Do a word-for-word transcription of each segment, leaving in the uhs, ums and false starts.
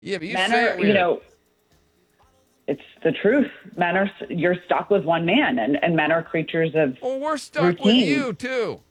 Yeah, but you Men say are, it you weird. know, it's the truth. Men are, you're stuck with one man, and, and men are creatures of Well, we're stuck with routine. you too.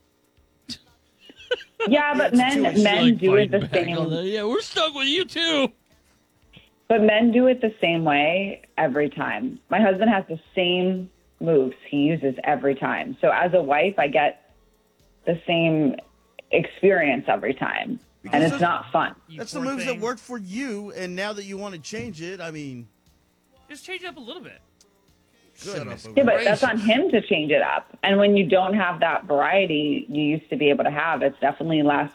Yeah, but men, She's men like do it fighting the back on same. that. Yeah, we're stuck with you too. But men do it the same way every time. My husband has the same moves he uses every time. So as a wife, I get the same experience every time. Because and it's those- not fun. You That's the poor moves thing. that worked for you, and now that you want to change it, I mean, Just change it up a little bit. shut up. Goodness over Yeah, there. but that's on him to change it up. And when you don't have that variety you used to be able to have, it's definitely less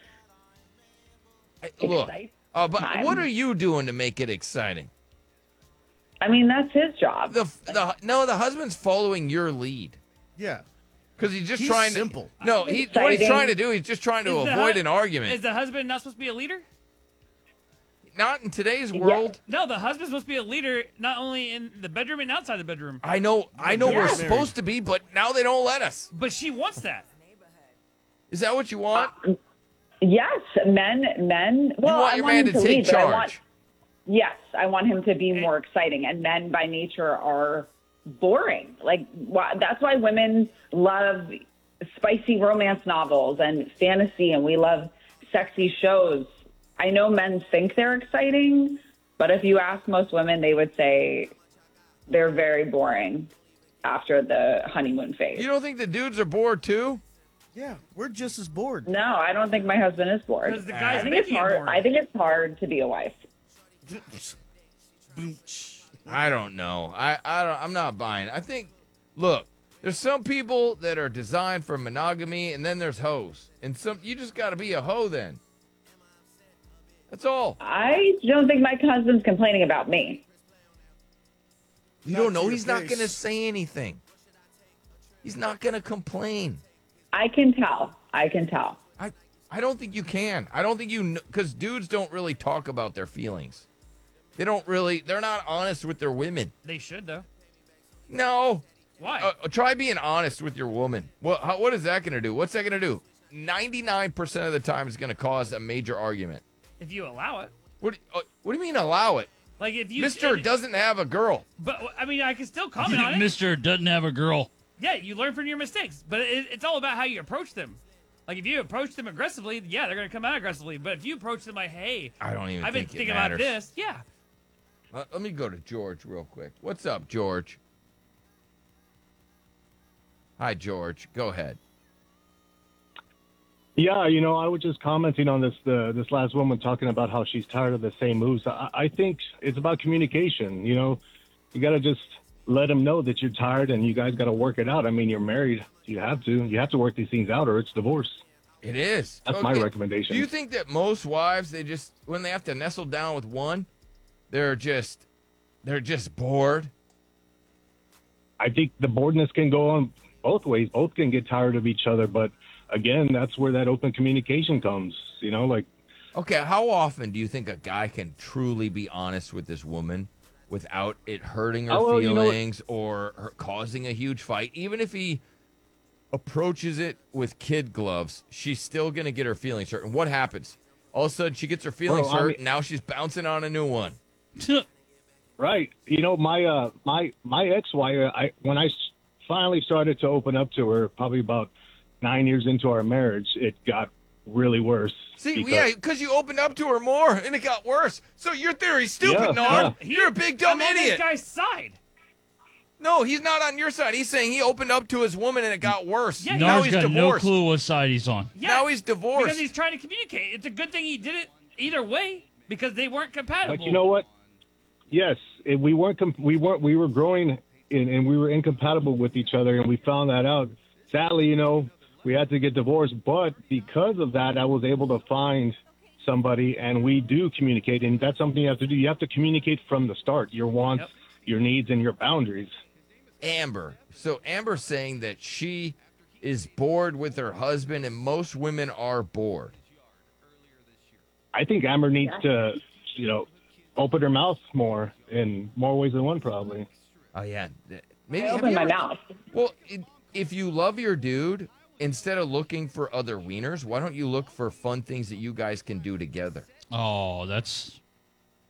Hey, Look, exciting. uh, but time. what are you doing to make it exciting? I mean, that's his job. The the no, the husband's following your lead Yeah. because he's just He's trying simple. to. No, he what he's Exciting. trying to do. He's just trying to Is the avoid hu- an argument. Is the husband not supposed to be a leader? Not in today's world. No, the husband's supposed to be a leader not only in the bedroom and outside the bedroom. I know, I know, Yeah. we're Married. supposed to be, but now they don't let us. But she wants that. Is that what you want? Yes, men, men. Well, you want I your want man him to to take lead, but I charge. want, yes, I want him to be more exciting. And men, by nature, are boring. Like why, that's why women love spicy romance novels and fantasy, and we love sexy shows. I know men think they're exciting, but if you ask most women, they would say they're very boring after the honeymoon phase. You don't think the dudes are bored too? Yeah, we're just as bored. No, I don't think my husband is bored. Because the I guy's think it's making it hard. boring. I think it's hard to be a wife. I don't know. I, I don't. I'm not buying. I think. Look, there's some people that are designed for monogamy, and then there's hoes, and some you just got to be a hoe then. That's all. I don't think my husband's complaining about me. You Not don't to know. your He's not face. going to say anything. He's not going to complain. I can tell. I can tell. I I don't think you can. I don't think you because dudes don't really talk about their feelings. They don't really. They're not honest with their women. They should, though. No. Why? Uh, try being honest with your woman. What how, what is that going to do? What's that going to do? ninety-nine percent of the time it's going to cause a major argument. if you allow it. What uh, what do you mean allow it? Like if you Mister if- doesn't have a girl. But I mean, I can still comment on it. Mister doesn't have a girl. Yeah, you learn from your mistakes, but it, it's all about how you approach them. Like if you approach them aggressively, yeah, they're gonna come out aggressively. But if you approach them like, "Hey, I don't even I've been think it thinking about matters. this," yeah, Uh, let me go to George real quick. What's up, George? Hi, George. Go ahead. Yeah, you know, I was just commenting on this the this last woman talking about how she's tired of the same moves. I, I think it's about communication. You know, you got to just let them know that you're tired and you guys got to work it out. I mean, you're married. You have to. You have to work these things out or it's divorce. It is. That's my recommendation. Do you think that most wives, they just when they have to nestle down with one, they're just they're just bored? I think the boredness can go on both ways. Both can get tired of each other, but again, that's where that open communication comes. You know, like Okay, how often do you think a guy can truly be honest with this woman without it hurting her Oh, well, you know- feelings or her causing a huge fight? Even if he approaches it with kid gloves, she's still going to get her feelings hurt. And what happens? All of a sudden, she gets her feelings Well, I hurt, mean- and now she's bouncing on a new one. right. You know, my uh, my my ex-wife. I when I s- finally started to open up to her, probably about nine years into our marriage, it got really worse. See, because- yeah, because you opened up to her more, and it got worse. So your theory's stupid, Yeah, Nard. yeah. You're a big dumb I'm on this idiot. guy's side. No, he's not on your side. He's saying he opened up to his woman, and it got worse. Yeah, now Nard's he's got no divorced. clue what side he's on. Yeah, Now he's divorced. because he's trying to communicate. It's a good thing he did it either way because they weren't compatible. But you know what? Yes, it, we weren't. Com- we weren't. We were growing, in, and we were incompatible with each other, and we found that out. Sadly, you know, we had to get divorced. But because of that, I was able to find somebody, and we do communicate, and that's something you have to do. You have to communicate from the start. Your wants, Yep. your needs, and your boundaries. Amber. So Amber's saying that she is bored with her husband, and most women are bored. I think Amber needs to, you know, open her mouth more in more ways than one, probably. Oh yeah, maybe I have open you my ever- mouth. Well, it, if you love your dude, instead of looking for other wieners, why don't you look for fun things that you guys can do together? Oh, that's